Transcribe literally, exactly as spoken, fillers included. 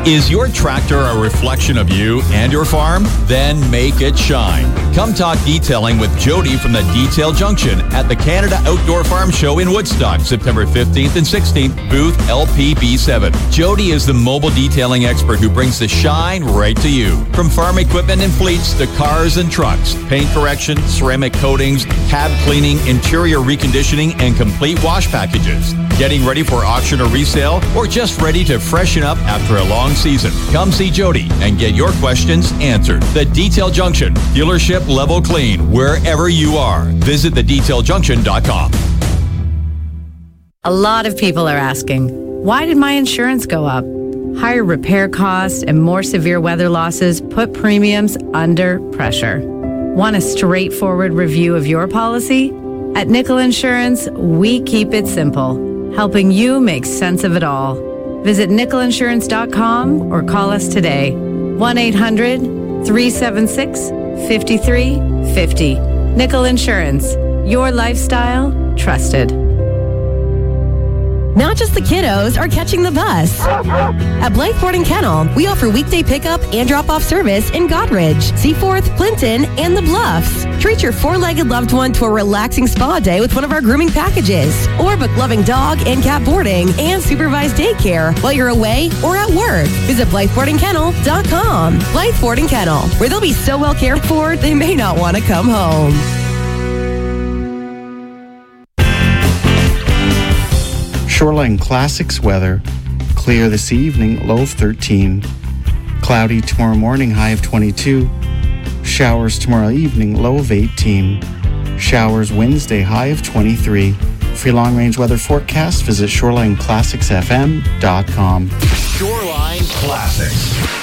Is your tractor a reflection of you and your farm? Then make it shine. Come talk detailing with Jody from the Detail Junction at the Canada Outdoor Farm Show in Woodstock, September fifteenth and sixteenth, booth L P B seven. Jody is the mobile detailing expert who brings the shine right to you. From farm equipment and fleets to cars and trucks, paint correction, ceramic coatings, cab cleaning, interior reconditioning, and complete wash packages. Getting ready for auction or resale, or just ready to freshen up after a long season? Come see Jody and get your questions answered. The Detail Junction, dealership level clean wherever you are. Visit the detail junction dot com. A lot of people are asking, why did my insurance go up? Higher repair costs and more severe weather losses put premiums under pressure. Want a straightforward review of your policy? At Nickel Insurance, we keep it simple, helping you make sense of it all. Visit nickel insurance dot com or call us today. one eight hundred three seven six five three five zero. Nickel Insurance. Your lifestyle trusted. Not just the kiddos are catching the bus. At Blythe Boarding Kennel, we offer weekday pickup and drop-off service in Godridge, Seaforth, Clinton, and the Bluffs. Treat your four-legged loved one to a relaxing spa day with one of our grooming packages. Or book loving dog and cat boarding and supervised daycare while you're away or at work. Visit blythe boarding kennel dot com. Blythe Boarding Kennel, where they'll be so well cared for, they may not want to come home. Shoreline Classics weather. Clear this evening, low of thirteen. Cloudy tomorrow morning, high of twenty-two. Showers tomorrow evening, low of eighteen. Showers Wednesday, high of twenty-three. For your long-range weather forecast, visit shoreline classics f m dot com. Shoreline Classics.